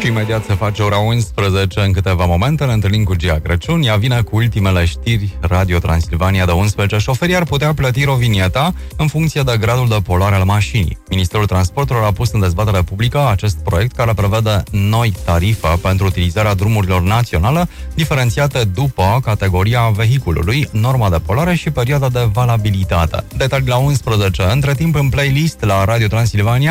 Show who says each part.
Speaker 1: Și imediat se face ora 11. În câteva momente ne întâlnim cu Gia Crăciun. Ea vine cu ultimele știri Radio Transilvania de 11. Șoferii ar putea plăti rovinieta în funcție de gradul de poluare al mașinii. Ministerul Transporturilor a pus în dezbatere publică acest proiect care prevede noi tarife pentru utilizarea drumurilor naționale, diferențiate după categoria vehiculului, norma de poluare și perioada de valabilitate. Detalii la 11. Între timp, în playlist la Radio Transilvania